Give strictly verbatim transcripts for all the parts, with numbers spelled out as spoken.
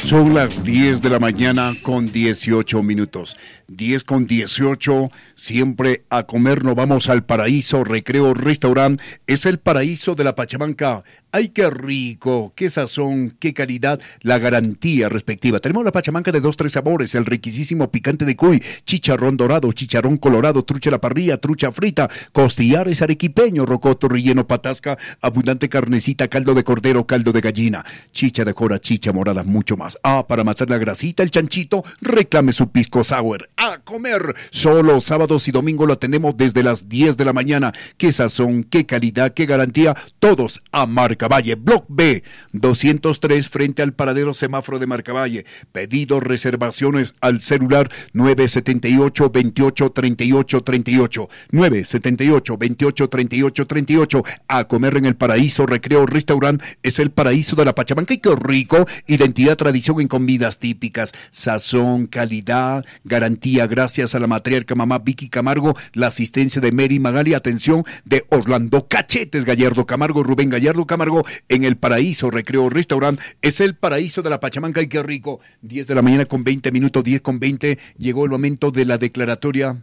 Son las diez de la mañana con dieciocho minutos. diez con dieciocho, siempre a comer nos vamos al Paraíso Recreo Restaurant. Es el paraíso de la Pachamanca. ¡Ay, qué rico! ¡Qué sazón! ¡Qué calidad! La garantía respectiva. Tenemos la Pachamanca de dos, tres sabores. El riquísimo picante de cuy, chicharrón dorado, chicharrón colorado, trucha a la parrilla, trucha frita, costillares arequipeño, rocoto relleno, patasca, abundante carnecita, caldo de cordero, caldo de gallina, chicha de jora, chicha morada, mucho más. Ah, para matar la grasita, el chanchito, reclame su pisco sour. A comer. Solo sábados y domingos lo tenemos desde las diez de la mañana. Qué sazón, qué calidad, qué garantía. Todos a Marcavalle. Block B, doscientos tres frente al paradero semáforo de Marcavalle. Pedidos, reservaciones al celular nueve siete ocho, veintiocho, treinta y ocho, treinta y ocho. nueve siete ocho, veintiocho, treinta y ocho, treinta y ocho. A comer en el Paraíso Recreo Restaurant. Es el paraíso de la Pachamanca. Y qué rico. Identidad, tradición en comidas típicas. Sazón, calidad, garantía. Gracias a la matriarca mamá Vicky Camargo, la asistencia de Mary Magali, atención de Orlando Cachetes Gallardo Camargo, Rubén Gallardo Camargo, en el Paraíso Recreo Restaurant. Es el paraíso de la Pachamanca y qué rico. diez de la mañana con veinte minutos, diez con veinte, llegó el momento de la declaratoria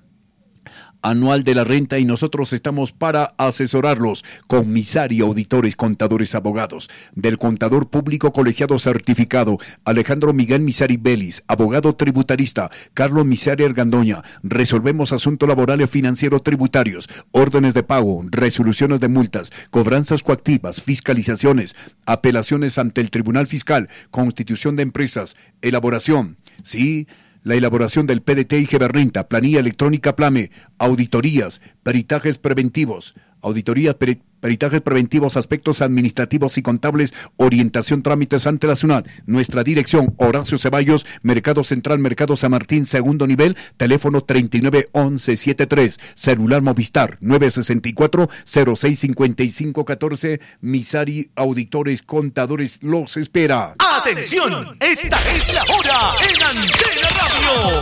anual de la renta y nosotros estamos para asesorarlos con Misari Auditores, Contadores, Abogados. Del Contador Público Colegiado Certificado, Alejandro Miguel Misari Vélez, abogado tributarista, Carlos Misari Argandoña. Resolvemos asuntos laborales, financieros, tributarios, órdenes de pago, resoluciones de multas, cobranzas coactivas, fiscalizaciones, apelaciones ante el Tribunal Fiscal, constitución de empresas, elaboración, sí, la elaboración del P D T y G B R renta, planilla electrónica Plame, auditorías, peritajes preventivos, auditorías, peri- peritajes preventivos, aspectos administrativos y contables, orientación, trámites ante la SUNAT. Nuestra dirección, Horacio Ceballos, Mercado Central, Mercado San Martín, segundo nivel, teléfono treinta y nueve once setenta y tres, celular Movistar nueve sesenta y cuatro, cero seis cincuenta y cinco catorce. Misari Auditores, Contadores los espera. ¡Atención! ¡Esta es la hora en Antena Radio!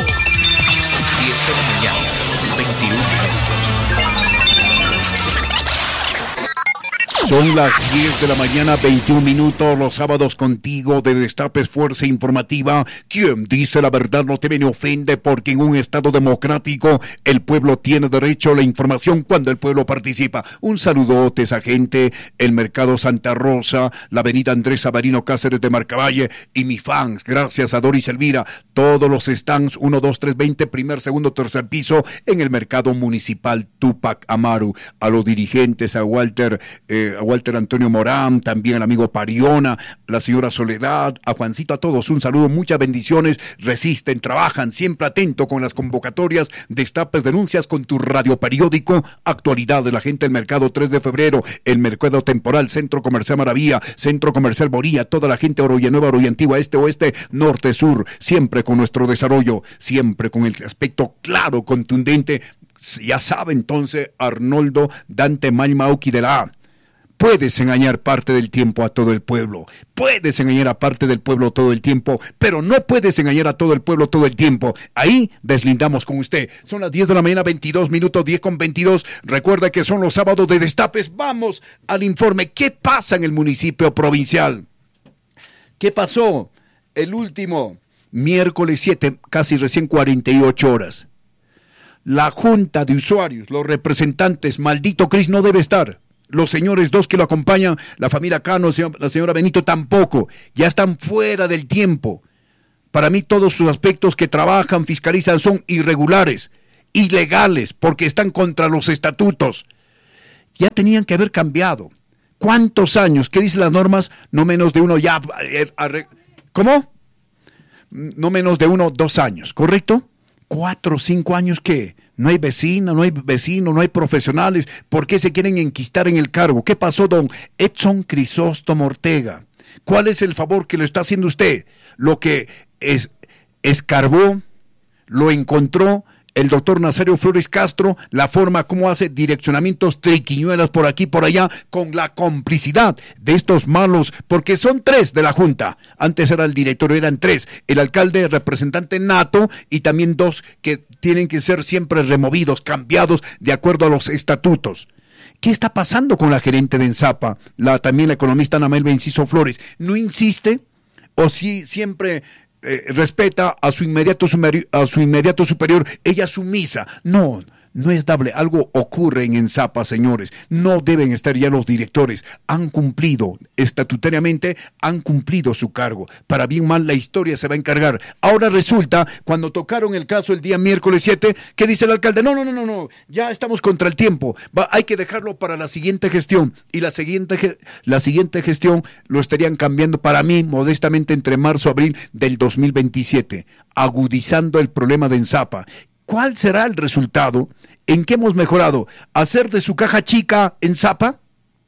diez de la mañana, veintiún minutos. Son las diez de la mañana, veintiún minutos, los sábados contigo de Destapes Fuerza Informativa. Quien dice la verdad no teme ni ofende, porque en un estado democrático el pueblo tiene derecho a la información cuando el pueblo participa. Un saludote a esa gente, el Mercado Santa Rosa, la avenida Andrés Sabarino Cáceres de Marcavalle y mis fans, gracias a Doris Elvira, todos los stands uno, dos, tres, veinte, primer, segundo, tercer piso en el Mercado Municipal Tupac Amaru, a los dirigentes, a Walter, eh, a Walter Antonio Morán, también al amigo Pariona, la señora Soledad, a Juancito, a todos un saludo, muchas bendiciones, resisten, trabajan, siempre atento con las convocatorias, destapes, denuncias con tu radio periódico, actualidad de la gente del mercado tres de febrero, el mercado temporal, Centro Comercial Maravilla, Centro Comercial Boría, toda la gente Oroya Nueva, Oroya Antigua, este, oeste, norte, sur, siempre con nuestro desarrollo, siempre con el aspecto claro, contundente, ya sabe entonces Arnoldo Dante Malmauki de la A. Puedes engañar parte del tiempo a todo el pueblo, puedes engañar a parte del pueblo todo el tiempo, pero no puedes engañar a todo el pueblo todo el tiempo. Ahí deslindamos con usted. Son las diez de la mañana, veintidós minutos, diez con veintidós. Recuerda que son los sábados de Destapes. Vamos al informe. ¿Qué pasa en el municipio provincial? ¿Qué pasó el último miércoles siete, casi recién cuarenta y ocho horas? La junta de usuarios, los representantes, maldito Cris no debe estar. Los señores dos que lo acompañan, la familia Cano, la señora Benito tampoco, ya están fuera del tiempo. Para mí todos sus aspectos que trabajan, fiscalizan son irregulares, ilegales, porque están contra los estatutos. Ya tenían que haber cambiado. ¿Cuántos años? ¿Qué dicen las normas? No menos de uno ya. ¿Cómo? No menos de uno, dos años, ¿correcto? Cuatro, cinco años, ¿qué? No hay vecina, no hay vecino, no hay profesionales. ¿Por qué se quieren enquistar en el cargo? ¿Qué pasó, don Edson Crisóstomo Ortega? ¿Cuál es el favor que le está haciendo usted? Lo que es, escarbó, lo encontró el doctor Nazario Flores Castro, la forma como hace direccionamientos, triquiñuelas por aquí, por allá, con la complicidad de estos malos, porque son tres de la Junta. Antes era el directorio, eran tres, el alcalde, el representante nato, y también dos que tienen que ser siempre removidos, cambiados, de acuerdo a los estatutos. ¿Qué está pasando con la gerente de Ensapa? La, también la economista Ana Melba Enciso Flores. ¿No insiste? o si siempre eh, respeta a su inmediato superior, a su inmediato superior, ella sumisa. No, no es dable. Algo ocurre en ENSAPA, señores. No deben estar ya los directores. Han cumplido estatutariamente, han cumplido su cargo. Para bien o mal, la historia se va a encargar. Ahora resulta, cuando tocaron el caso el día miércoles siete, ¿qué dice el alcalde? No, no, no, no, no. Ya estamos contra el tiempo. Va, hay que dejarlo para la siguiente gestión. Y la siguiente, la siguiente gestión lo estarían cambiando para mí, modestamente, entre marzo y abril del dos mil veintisiete, agudizando el problema de ENSAPA. ¿Cuál será el resultado? ¿En qué hemos mejorado? ¿Hacer de su caja chica ENSAPA?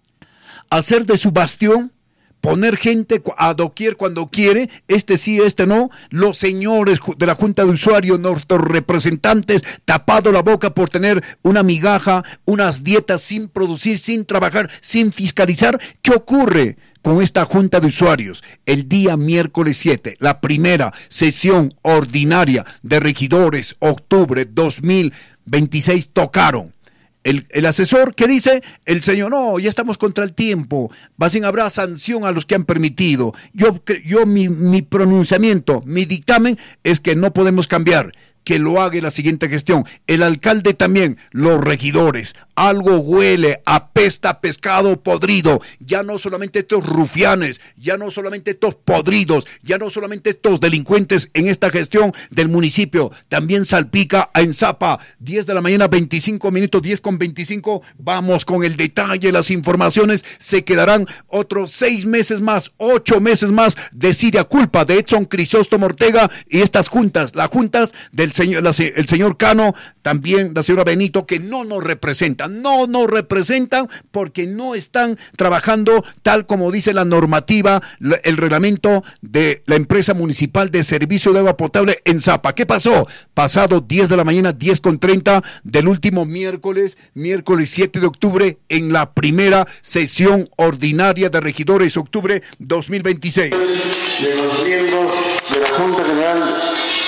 ¿Hacer de su bastión? ¿Poner gente a doquier cuando quiere? Este sí, este no. Los señores de la Junta de Usuarios, nuestros representantes, tapado la boca por tener una migaja, unas dietas sin producir, sin trabajar, sin fiscalizar. ¿Qué ocurre con esta Junta de Usuarios? El día miércoles siete, la primera sesión ordinaria de regidores, octubre dos mil veintiséis, tocaron. El, el asesor, ¿qué dice? El señor, no, ya estamos contra el tiempo, más bien habrá sanción a los que han permitido. Yo, yo mi, mi pronunciamiento, mi dictamen es que no podemos cambiar, que lo haga en la siguiente gestión. El alcalde también, los regidores, algo huele, apesta pescado podrido. Ya no solamente estos rufianes, ya no solamente estos podridos, ya no solamente estos delincuentes en esta gestión del municipio, también salpica a ENSAPA. diez de la mañana, veinticinco minutos, diez con veinticinco, vamos con el detalle, las informaciones. Se quedarán otros seis meses más, ocho meses más de Siria culpa de Edson Crisóstomo Ortega y estas juntas, las juntas del señor, la, el señor Cano, también la señora Benito, que no nos representan, no nos representan porque no están trabajando tal como dice la normativa, la, el reglamento de la empresa municipal de servicio de agua potable ENSAPA. ¿Qué pasó? Pasado diez de la mañana, diez con treinta del último miércoles, miércoles siete de octubre, en la primera sesión ordinaria de regidores, octubre dos mil veintiséis. De los miembros de la Junta General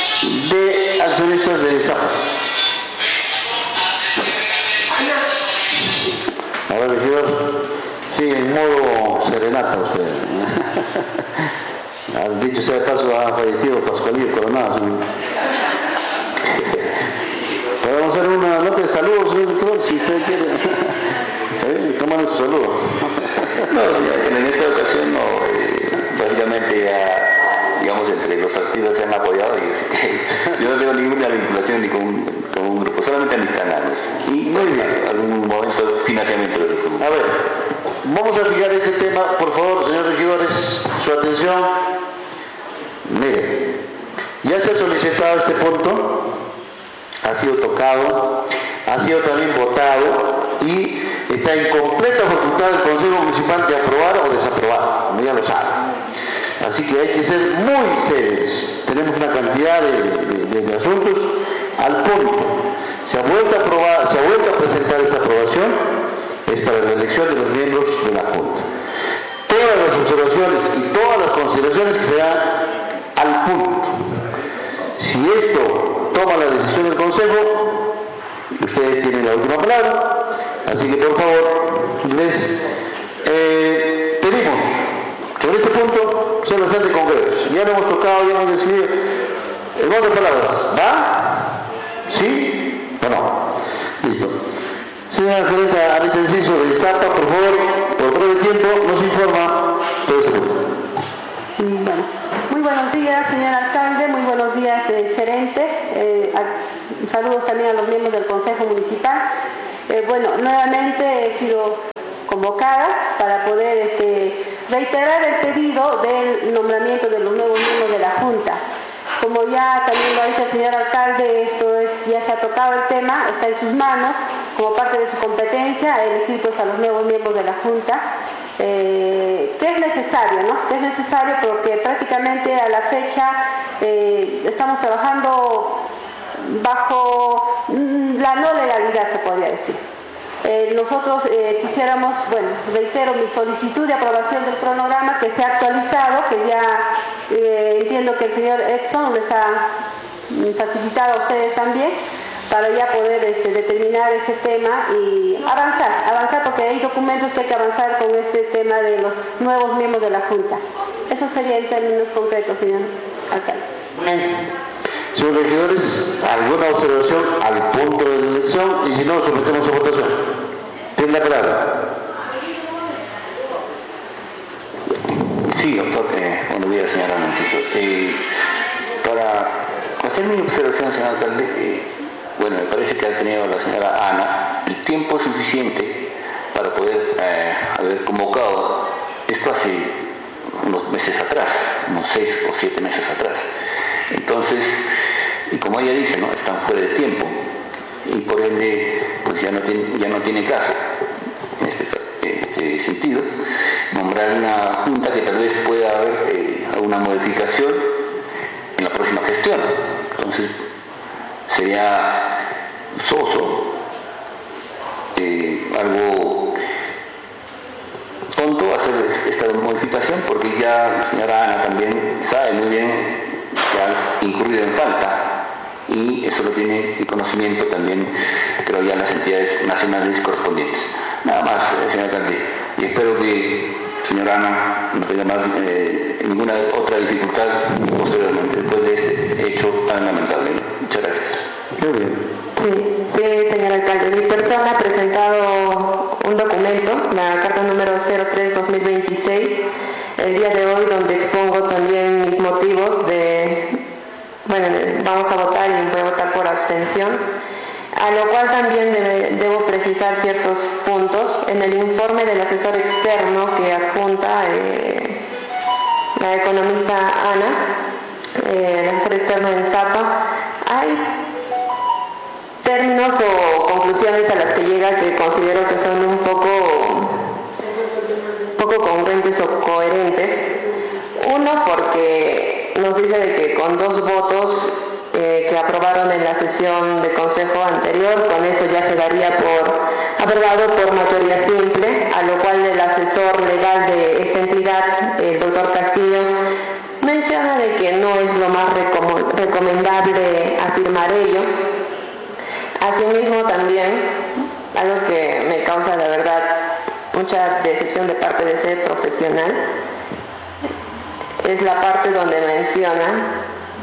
de Accionistas de ENSAPA. A ver, regidor, sí, en modo serenata usted. Al dicho sea de paso, ha fallecido Pascualillo Coronado. Podemos hacer una nota de saludos, señor regidor, si usted quiere. ¿Eh? ¿Cómo es su saludo? No, ya, en esta ocasión, no, eh, básicamente ya, digamos, entre los artistas se han apoyado y yo no tengo ninguna vinculación ni con, con un grupo, solamente en mis canales. Y muy bien, algún momento financiamiento de los. A ver, vamos a fijar ese tema, por favor, señores regidores, su atención. Miren, ya se ha solicitado este punto, ha sido tocado, ha sido también votado y está en completa facultad del Consejo Municipal de aprobar o desaprobar, como ya lo saben. Así que hay que ser muy serios. Tenemos una cantidad de, de, de asuntos al punto. Se ha vuelto a aprobar, se ha vuelto a presentar esta aprobación, es para la elección de los miembros de la Junta. Todas las observaciones y todas las consideraciones que se dan al punto. Si esto toma la decisión del Consejo, ustedes tienen la última palabra, así que por favor les eh, pedimos sobre este punto ser bastante concretos. Ya lo hemos tocado, ya hemos decidido. En otras palabras, ¿va? ¿Sí o no? Listo. Señora gerenta Anita Enciso de ENSAPA, por favor, por breve tiempo nos informa todo este punto. Bueno, muy buenos días, señor alcalde, muy buenos días, eh, gerente. Eh, a, saludos también a los miembros del Consejo Municipal. Eh, bueno, nuevamente he sido convocada para poder este, reiterar el pedido del nombramiento de los nuevos miembros de la Junta. Como ya también lo ha dicho el señor alcalde, esto es, ya se ha tocado el tema, está en sus manos, como parte de su competencia, elegir pues, a los nuevos miembros de la Junta. Eh, que es necesario, ¿no? Que es necesario porque prácticamente a la fecha eh, estamos trabajando bajo mm, la no legalidad, se podría decir. Eh, nosotros eh, quisiéramos, bueno, reitero mi solicitud de aprobación del cronograma que se ha actualizado, que ya eh, entiendo que el señor Edson les ha facilitado a ustedes también, para ya poder este, determinar ese tema y avanzar, avanzar porque hay documentos que hay que avanzar con este tema de los nuevos miembros de la Junta. Eso sería en términos concretos, señor alcalde. Bien. Señores regidores, ¿alguna observación al punto de la elección? Y si no, sometemos a votación. ¿Tiene claro? Sí, doctor. Eh, buenos días, señora Mancito. Eh, para hacer mi observación, señor alcalde, eh, bueno, me parece que ha tenido la señora Ana el tiempo suficiente para poder eh, haber convocado esto hace unos meses atrás, unos seis o siete meses atrás. Entonces, y como ella dice, ¿no? Están fuera de tiempo y por ende, pues ya no tiene, ya no tiene caso en este, este sentido nombrar una junta que tal vez pueda haber eh, alguna modificación en la próxima gestión. Entonces, sería soso, eh, algo tonto hacer esta modificación porque ya la señora Ana también sabe muy bien que ha incurrido en falta y eso lo tiene en conocimiento también, creo ya las entidades nacionales correspondientes. Nada más, eh, señor alcalde, y espero que señora Ana no tenga más eh, ninguna otra dificultad posteriormente después de este hecho tan lamentable. Muchas gracias. Muy bien. Sí, sí, señor alcalde. Mi persona ha presentado un documento, la carta número cero tres dos mil veintiséis, el día de hoy, donde expongo también mis motivos de, bueno, vamos a votar y voy a votar por abstención, a lo cual también de, debo precisar ciertos puntos. En el informe del asesor externo que adjunta eh, la economista Ana, eh, el asesor externo en Zapa, hay términos o conclusiones a las que llega que considero que son un poco, poco congruentes o coherentes. Uno, porque nos dice de que con dos votos eh, que aprobaron en la sesión de consejo anterior, con eso ya se daría por aprobado por mayoría simple, a lo cual el asesor legal de esta entidad, el doctor Castillo, menciona de que no es lo más recom- recomendable afirmar ello. Asimismo también, algo que me causa la verdad mucha decepción de parte de ser profesional, es la parte donde menciona,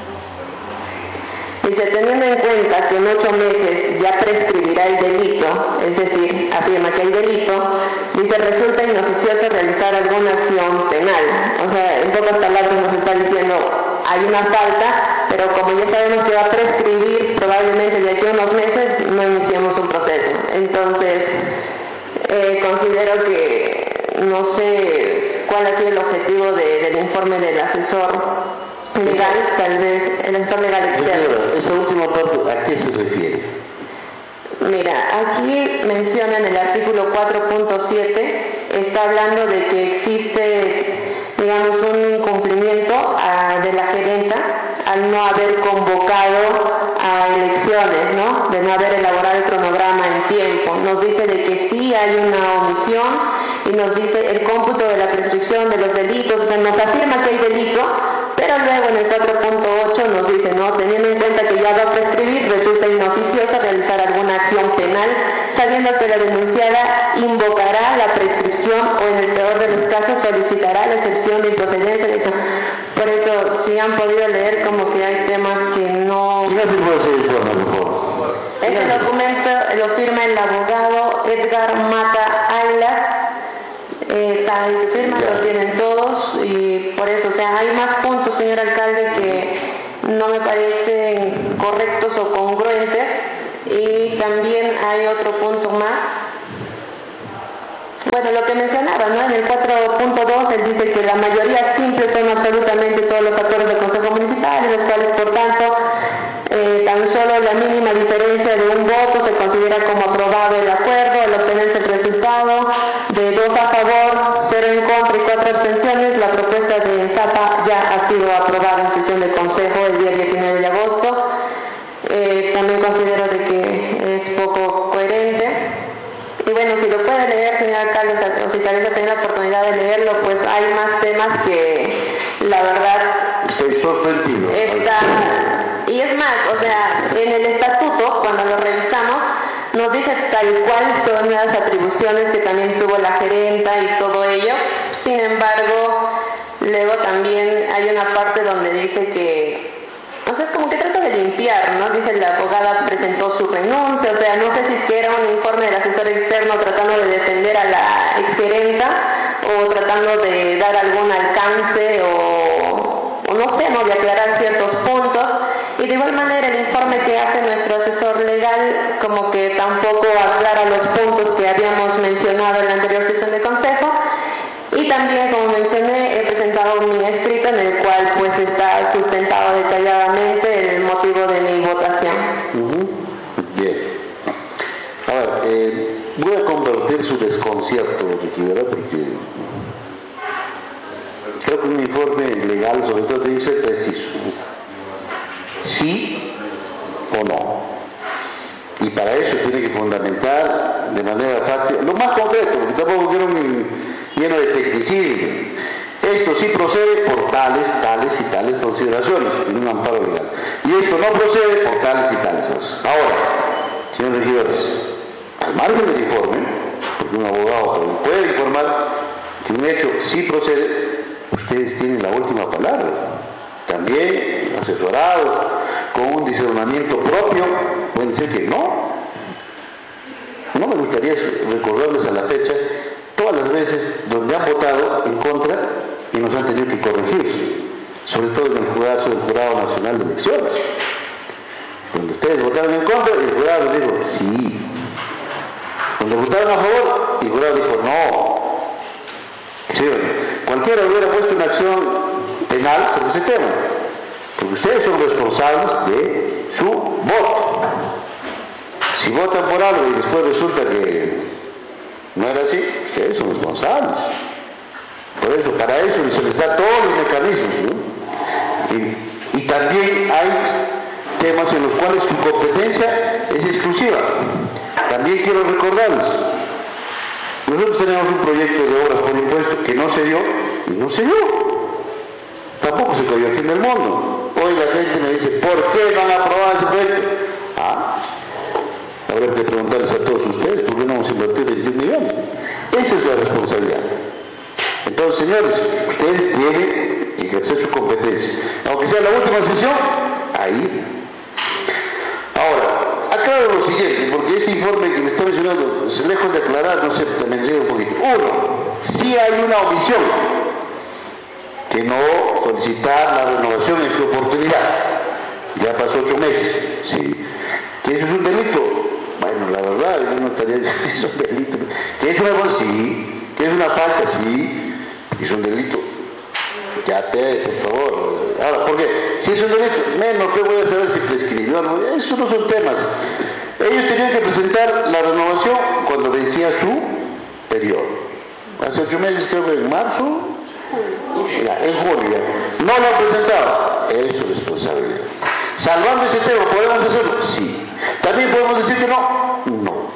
dice, teniendo en cuenta que en ocho meses ya prescribirá el delito, es decir, afirma que el delito, dice, resulta inoficioso realizar alguna acción penal. O sea, en pocas palabras nos está diciendo, hay una falta, pero como ya sabemos que va a prescribir probablemente de aquí a unos meses, no iniciemos un proceso. Entonces, eh, considero que no sé cuál ha sido el objetivo de, del informe del asesor legal, tal vez el asesor legal externo. Esa última parte, ¿a qué se refiere? Mira, aquí menciona en el artículo cuatro punto siete, está hablando de que existe, digamos, un incumplimiento a, de la gerenta al no haber convocado a elecciones, ¿no? De no haber elaborado el cronograma en tiempo. Nos dice de que sí hay una omisión y nos dice el cómputo de la prescripción de los delitos, o sea, nos afirma que hay delito, pero luego en el cuatro punto ocho nos dice, no, teniendo en cuenta que ya va a prescribir, resulta inoficioso realizar alguna acción penal, sabiendo que la denunciada invocará la prescripción o en el peor de los casos solicitará la excepción de improcedencia. De por eso, si han podido leer, como que hay temas que no... ¿Qué puede ser informe, por favor? Este documento lo firma el abogado Edgar Mata Aylas. Eh, ahí se firma, lo tienen todos y por eso, o sea, hay más puntos, señor alcalde, que no me parecen correctos o congruentes, y también hay otro punto más. Bueno, lo que mencionaba, ¿no? En el cuatro punto dos él dice que la mayoría simple son absolutamente todos los acuerdos del Consejo Municipal, en los cuales, por tanto, eh, tan solo la mínima diferencia de un voto se considera como aprobado el acuerdo, al obtenerse el resultado de dos a favor, cero en contra y cuatro abstenciones. La propuesta de Zapa ya ha sido aprobada en sesión de consejo el día diecinueve de agosto. Eh, también considero de que es poco coherente. Y bueno, si lo puede leer, señor alcalde, o si tal vez ha tenido la oportunidad de leerlo, pues hay más temas que, la verdad, estoy sorprendido. Está, y es más, o sea, en el estatuto cuando lo revisamos, nos dice tal cual son las atribuciones que también tuvo la gerenta y todo ello. Sin embargo, luego también hay una parte donde dice que, o sea, es como que trata de limpiar, ¿no? Dice la abogada presentó su renuncia, o sea, no sé si es que era un informe del asesor externo tratando de defender a la exgerenta o tratando de dar algún alcance o, o no sé, ¿no? De aclarar ciertos puntos. Y de igual manera el informe que hace nuestro asesor legal como que tampoco aclara los puntos que habíamos mencionado en la anterior sesión de consejo. Y también, como mencioné, he presentado un mini escrito en el cual pues está sustentado detalladamente el motivo de mi votación. Uh-huh. Bien. A ver, eh, voy a convertir su desconcierto, Ricky, ¿verdad? Porque creo que un informe legal sobre todo tiene que ser preciso. Sí o no. Y para eso tiene que fundamentar de manera fácil, lo más concreto, porque tampoco quiero un lleno de tecnicismo. Esto sí procede por tales, tales y tales consideraciones en un amparo legal. Y esto no procede por tales y tales cosas. Ahora, señores regidores, al margen del informe, porque un abogado puede informar que un hecho sí procede, ustedes tienen la última palabra. También asesorados con un discernimiento propio, pueden decir que no. No me gustaría recordarles a la fecha todas las veces donde han votado en contra y nos han tenido que corregir, sobre todo en el jurado del Jurado Nacional de Elecciones. Cuando ustedes votaron en contra, el jurado les dijo sí. Cuando votaron a favor, el jurado dijo no. Sí, cualquiera hubiera puesto una acción penal sobre ese tema, porque ustedes son responsables de su voto. Si votan por algo y después resulta que no era así, ustedes son responsables. Por eso, para eso se les da todos los mecanismos, ¿no? Y, y también hay temas en los cuales su competencia es exclusiva. También quiero recordarles, nosotros tenemos un proyecto de obras por impuesto que no se dio y no se dio. Tampoco se cayó el fin del mundo. Hoy la gente me dice, ¿por qué no han aprobado ese proyecto? Ah, habrá que preguntarles a todos ustedes, ¿por qué no hemos invertido veintiún millones? Esa es la responsabilidad. Entonces, señores, ustedes tienen que ejercer su competencia. Aunque sea la última sesión, ahí. Ahora, aclaro lo siguiente, porque ese informe que me está mencionando, lejos de aclarar, no sé, también llega un poquito. Uno, sí hay una omisión, que no solicitar la renovación en su oportunidad. Ya pasó ocho meses, sí. ¿Que eso es un delito? Bueno, la verdad, yo no estaría diciendo que es un delito. ¿Que es una cosa? Sí. ¿Que es una falta? Sí. ¿Es un delito? Ya te, por favor. Ahora, ¿por qué? Si es un delito, menos que voy a saber si prescribió o no. Esos no son temas. Ellos tenían que presentar la renovación cuando vencía su periodo. Hace ocho meses, creo que en marzo, ya, en julio. No lo han presentado. Es su responsabilidad. Salvando ese tema, ¿podemos hacerlo? Sí. ¿También podemos decir que no? No.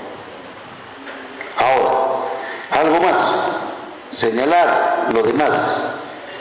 Ahora, algo más. Señalar lo demás,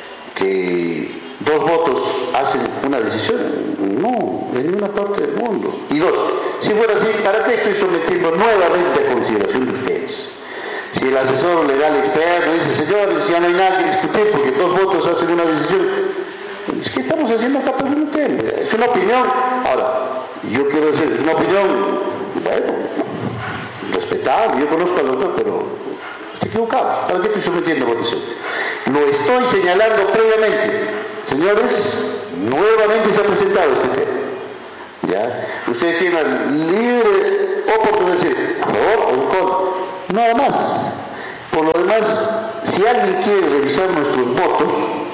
que dos votos hacen una decisión, no, en ninguna parte del mundo. Y dos, si fuera así, ¿para qué estoy sometiendo nuevamente a consideración de ustedes? Si el asesor legal externo dice, señores, ya no hay nada que discutir porque dos votos hacen una decisión, es que estamos haciendo acá por un tema, es una opinión. Ahora, yo quiero decir, es una opinión, bueno, respetable, yo conozco al doctor, pero estoy equivocado. ¿Para qué estoy sometiendo a votación? Lo estoy señalando previamente. Señores, nuevamente se ha presentado este tema. ¿Ya? Ustedes tienen libre oportunidad de decir a favor o en contra. Nada más. Por lo demás, si alguien quiere revisar nuestros votos,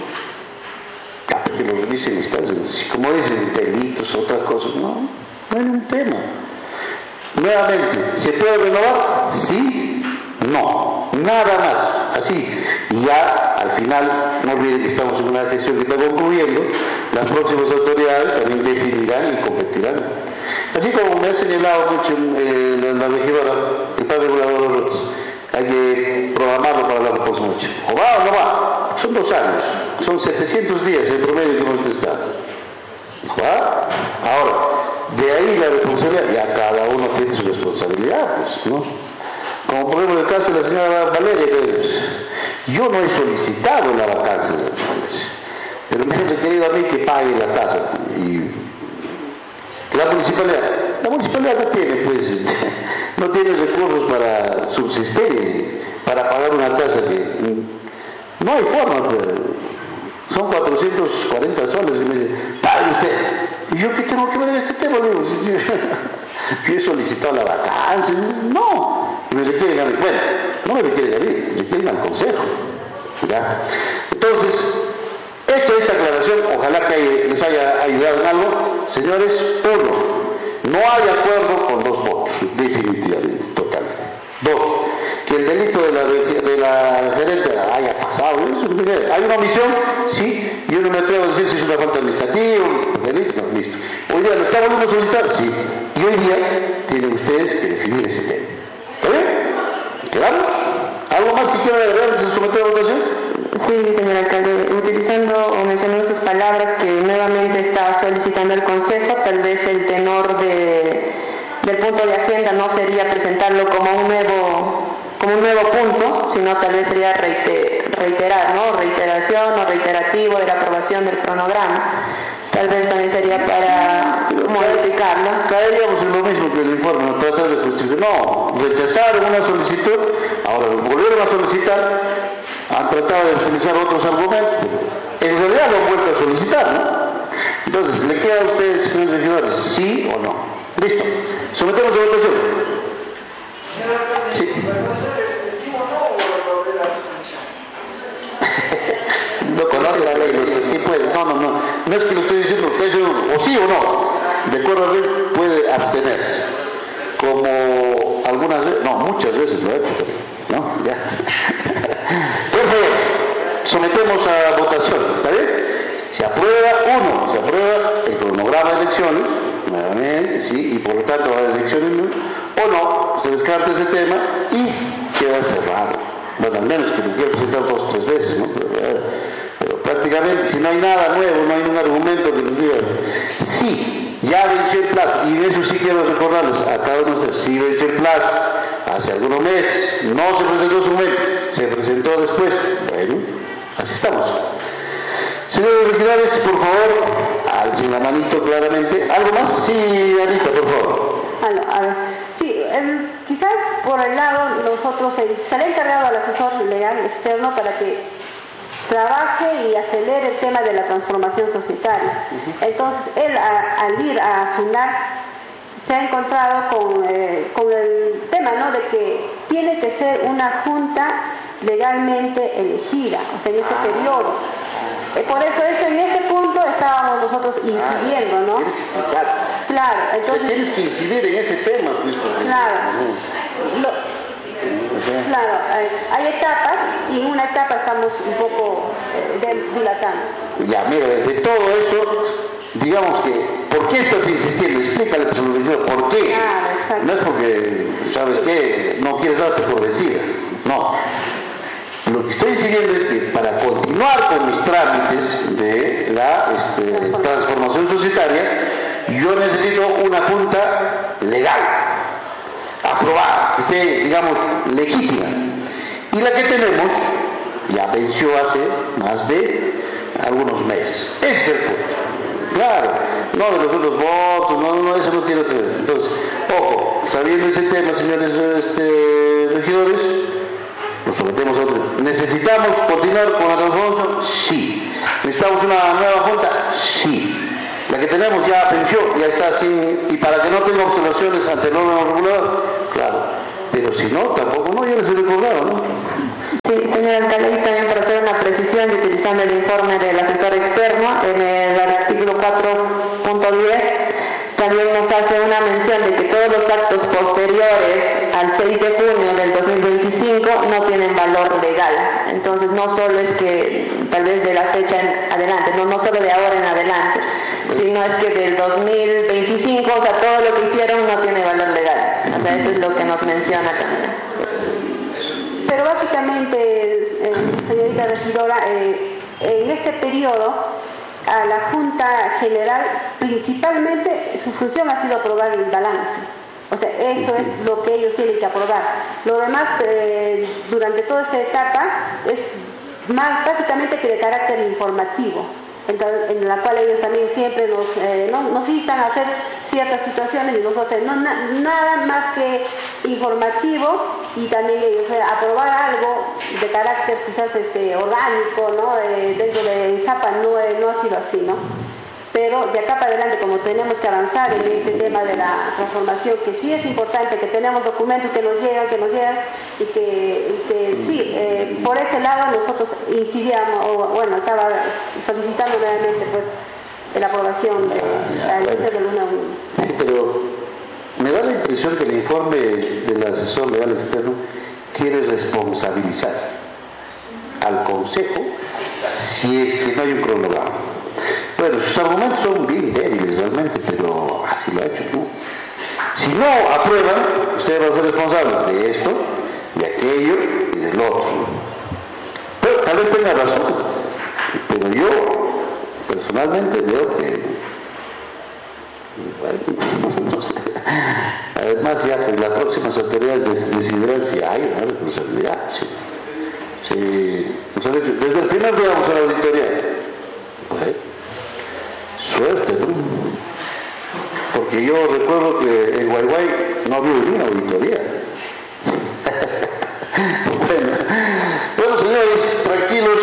que lo revisen instancias. Como dicen, delitos, otras cosas. No, no hay un tema. Nuevamente, ¿se puede renovar? Sí, no, nada más, así. Y ya, al final, no olviden que estamos en una gestión que está concluyendo, las próximas autoridades también definirán y competirán. Así como me ha señalado mucho eh, la, la regidora, el padre regulador de los lotes, hay que programarlo para la próxima noche. ¿O va o no va? Son dos años, son setecientos días el promedio que hemos estado. ¿Va? Ahora, de ahí ahí la responsabilidad, ya cada uno tiene su responsabilidad, pues, ¿no? Como por ejemplo el caso de la señora Valeria, que yo no he solicitado la vacancia, pero me han requerido a mí que pague la tasa. Y la municipalidad, la municipalidad no tiene, pues, no tiene recursos para subsistir, para pagar una tasa que no hay forma, pero son cuatrocientos cuarenta soles, y me dice, pague usted. ¿Y yo qué tengo que ver en este tema? Le digo, si yo, yo he solicitado la vacancia, no, y me requieren a mí, bueno, no me requieren a mí, me requieren al consejo, ¿ya? Entonces, hecha esta aclaración, ojalá que les haya ayudado en algo, señores. Uno, no hay acuerdo con dos votos, definitivamente, totalmente. Dos, que el delito de la, de la gerente haya pasado, ¿eh? Hay una omisión, sí, yo no me atrevo a decir si es una falta administrativa, un delito, no, listo. Hoy día lo está volviendo a solicitar, sí, y hoy día tienen ustedes que definir ese tema. ¿Está bien? ¿Quedamos? ¿Algo más que quieran agregar antes de someter a votación? Sí, señor alcalde, utilizando o mencionando sus palabras que nuevamente está solicitando el Consejo, tal vez el tenor de, del punto de agenda no sería presentarlo como un nuevo, como un nuevo punto, sino tal vez sería reiter, reiterar, ¿no? Reiteración o reiterativo de la aprobación del cronograma. Tal vez también sería para modificarlo. Caeríamos en lo mismo que el informe, no tratar de justificar. No, rechazaron una solicitud, ahora volvieron a solicitar. Han tratado de utilizar otros argumentos, en realidad lo han vuelto a solicitar, ¿no? Entonces, ¿le queda a ustedes, señores regidores, sí o no? Listo. Sometemos a votación. Sí. No conoce la ley, no, sí puede. No, no, no. No es que lo estoy diciendo, usted dice o sí o no. De acuerdo a la ley puede abstenerse. Como algunas veces, no, muchas veces lo ha hecho, ¿no? Ya. Por favor, sometemos a votación, ¿está bien? Se aprueba, uno, se aprueba el cronograma de elecciones, nuevamente, sí, y por lo tanto las elecciones, o no, se descarta ese tema y queda cerrado. Bueno, al menos que lo quiera presentar dos o tres veces, ¿no? Pero, pero prácticamente, si no hay nada nuevo, no hay un argumento que nos diga, sí, ya venció el plazo, y de eso sí quiero recordarles a cada uno de ustedes, sí venció el plazo, hace algunos meses, no se presentó su momento, se presentó después, bueno, así estamos. Señores regidores, por favor, alcen la manito claramente. ¿Algo más? Sí, Anita, por favor. A ver, sí, el, quizás por el lado, nosotros, el, se le ha encargado al asesor legal externo para que trabaje y acelere el tema de la transformación societaria. Uh-huh. Entonces, él a, al ir a SUNAT se ha encontrado con, eh, con el tema, ¿no?, de que tiene que ser una junta legalmente elegida, o sea, en ese ah. periodo. Eh, por eso, eso en ese punto estábamos nosotros incidiendo, ¿no? Claro, entonces... Tienes que incidir en ese tema, pues. Claro. Lo, claro, hay, hay etapas y en una etapa estamos un poco eh, dilatando. Ya, mira, de todo eso, digamos que, ¿por qué estás insistiendo? Explícale, ¿por qué? Ah, no es porque, ¿sabes qué? No quieres darte por vencida, no. Lo que estoy diciendo es que para continuar con mis trámites de la este, transformación societaria, yo necesito una junta legal, aprobada, que esté, digamos, legítima. Y la que tenemos ya venció hace más de algunos meses. Ese es el punto. Claro, no de los otros votos, no, no, eso no tiene que ver. Entonces, ojo, sabiendo ese tema, señores este, regidores, nos sometemos a otro. ¿Necesitamos continuar con la transformación? Sí. ¿Necesitamos una nueva junta? Sí. La que tenemos ya venció, ya está sin, y para que no tenga observaciones ante el órgano regulador, claro. Pero si no, tampoco no, yo les he recordado, ¿no? Sí, señor alcalde, y también para hacer una precisión, utilizando el informe del asesor externo, en el artículo cuatro punto diez, también nos hace una mención de que todos los actos posteriores al seis de junio del dos mil veinticinco no tienen valor legal. Entonces, no solo es que, tal vez de la fecha en adelante, no, no solo de ahora en adelante, sino es que del dos mil veinticinco, o sea, todo lo que hicieron no tiene valor legal. O sea, eso es lo que nos menciona también. Pero básicamente, eh, señorita regidora, eh, en este periodo, a la Junta Junta General, principalmente su función ha sido aprobar el balance. O sea, eso es lo que ellos tienen que aprobar. Lo demás, eh, durante toda esta etapa, es más básicamente que de carácter informativo, entonces, en la cual ellos también siempre nos, eh, no, nos instan a hacer ciertas situaciones y nosotros no, na, nada más que informativo, y también ellos eh, aprobar algo de carácter quizás este, orgánico, ¿no? Eh, dentro de Zapa no, eh, no ha sido así, ¿no? Pero de acá para adelante, como tenemos que avanzar en este tema de la transformación, que sí es importante, que tenemos documentos que nos llegan, que nos llegan, y que, y que sí, eh, por ese lado nosotros incidíamos, o bueno, estaba solicitando nuevamente pues la aprobación de la ley de Luna uno. Sí, pero me da la impresión que el informe del asesor legal externo quiere responsabilizar al Consejo si es que no hay un cronograma. Bueno, sus argumentos son bien débiles realmente, pero así lo ha hecho, ¿no? Si no aprueban, ustedes van a ser responsables de esto, de aquello y del otro. Pero tal vez tenga razón, pero yo personalmente veo que, bueno, no sé. Además ya que las próximas autoridades decidirán si hay una responsabilidad. Sí. Sí. Desde el primer día vamos a la auditoría. Pues, suerte, ¿no? Porque yo recuerdo que en Guayguay no había ni una auditoría. bueno, bueno, señores, tranquilos,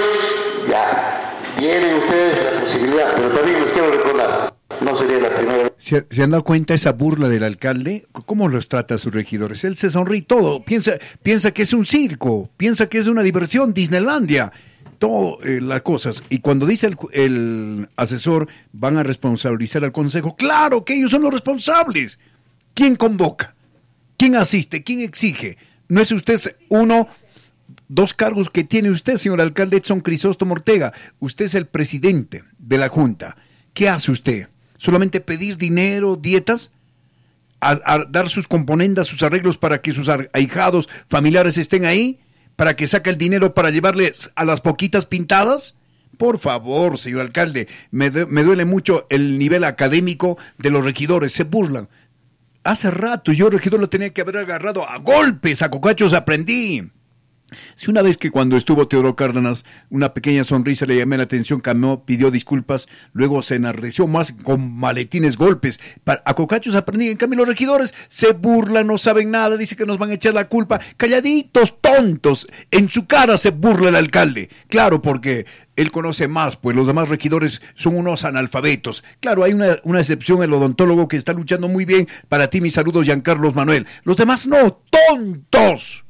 ya, tienen ustedes la posibilidad, pero también les quiero recordar, no sería la primera vez. ¿Se, ¿Se han dado cuenta esa burla del alcalde? ¿Cómo los trata a sus regidores? Él se sonríe todo, piensa, piensa que es un circo, piensa que es una diversión, Disneylandia. Todo eh, las cosas, y cuando dice el, el asesor van a responsabilizar al Consejo, claro que ellos son los responsables. ¿Quién convoca? ¿Quién asiste? ¿Quién exige? ¿No es usted uno, dos cargos que tiene usted, señor alcalde Edson Crisóstomo Ortega? Usted es el presidente de la Junta. ¿Qué hace usted? ¿Solamente pedir dinero, dietas? ¿A, a dar sus componendas, sus arreglos para que sus ahijados, familiares estén ahí? ¿Para que saque el dinero para llevarles a las poquitas pintadas? Por favor, señor alcalde, me, de, me duele mucho el nivel académico de los regidores, se burlan. Hace rato yo, regidor, lo tenía que haber agarrado a golpes, a cocachos aprendí. Si una vez que cuando estuvo Teodoro Cárdenas, una pequeña sonrisa le llamé la atención, cambió, pidió disculpas, luego se enardeció más con maletines, golpes. Para, a cocachos aprendí, en cambio los regidores se burlan, no saben nada, dicen que nos van a echar la culpa. Calladitos, tontos, en su cara se burla el alcalde. Claro, porque él conoce más, pues los demás regidores son unos analfabetos. Claro, hay una, una excepción, el odontólogo que está luchando muy bien. Para ti mis saludos, Giancarlos Manuel. Los demás no, tontos.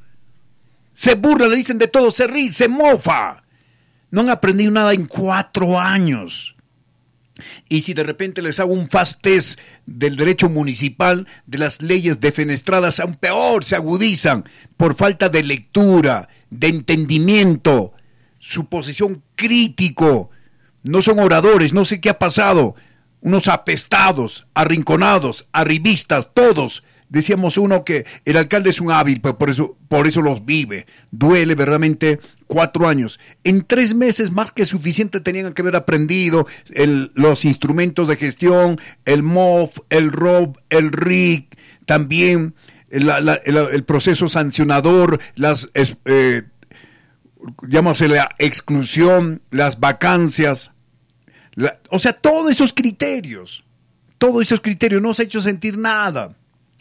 Se burla, le dicen de todo, se ríe, se mofa. No han aprendido nada en cuatro años. Y si de repente les hago un fast test del derecho municipal, de las leyes defenestradas, aún peor, se agudizan por falta de lectura, de entendimiento, su posición crítico. No son oradores, no sé qué ha pasado. Unos apestados, arrinconados, arribistas, todos. Decíamos uno que el alcalde es un hábil, pero por eso, por eso los vive. Duele verdaderamente cuatro años. En tres meses más que suficiente tenían que haber aprendido el, los instrumentos de gestión, el M O F, el R O B, el R I C, también la, la, el, el proceso sancionador, las eh, llámase la exclusión, las vacancias, la, o sea, todos esos criterios, todos esos criterios, no se ha hecho sentir nada.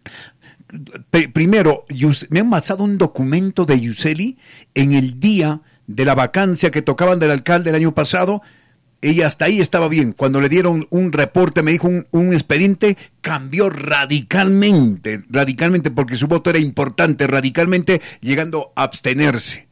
Primero, me han pasado un documento de Yuseli en el día de la vacancia que tocaban del alcalde el año pasado. Ella hasta ahí estaba bien. Cuando le dieron un reporte, me dijo un, un expediente, cambió radicalmente, radicalmente, porque su voto era importante, radicalmente, llegando a abstenerse.